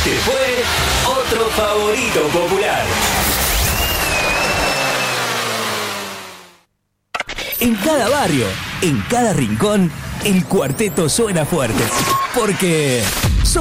Este fue otro favorito popular. En cada barrio, en cada rincón, el cuarteto suena fuerte. Porque